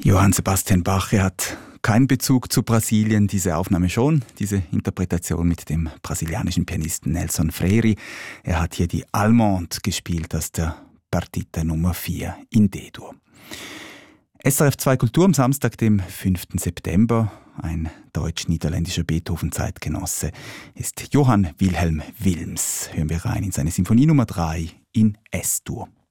Johann Sebastian Bach, er hat keinen Bezug zu Brasilien, diese Aufnahme schon, diese Interpretation mit dem brasilianischen Pianisten Nelson Freire. Er hat hier die Allemande gespielt aus der Partita Nummer 4 in D-Dur. SRF 2 Kultur am Samstag, dem 5. September. Ein deutsch-niederländischer Beethoven-Zeitgenosse ist Johann Wilhelm Wilms. Hören wir rein in seine Symphonie Nummer 3 in S-Dur.